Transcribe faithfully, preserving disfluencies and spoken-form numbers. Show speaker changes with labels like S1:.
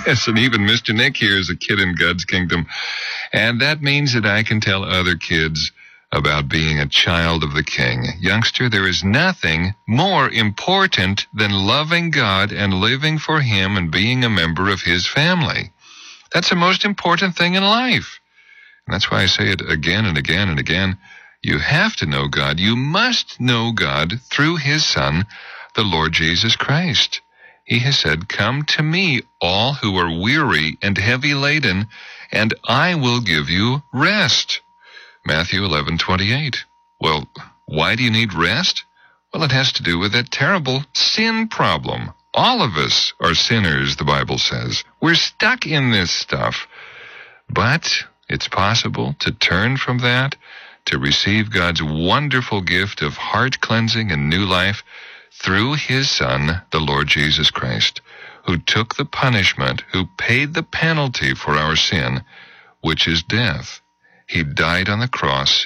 S1: Yes, and even Mister Nick here is a kid in God's kingdom. And that means that I can tell other kids about being a child of the King. Youngster, there is nothing more important than loving God and living for Him and being a member of His family. That's the most important thing in life. And that's why I say it again and again and again. You have to know God. You must know God through His Son, the Lord Jesus Christ. He has said, "Come to me, all who are weary and heavy laden, and I will give you rest." Matthew eleven twenty-eight. Well, why do you need rest? Well, it has to do with that terrible sin problem. All of us are sinners, the Bible says. We're stuck in this stuff. But it's possible to turn from that, to receive God's wonderful gift of heart cleansing and new life through His Son, the Lord Jesus Christ, who took the punishment, who paid the penalty for our sin, which is death. He died on the cross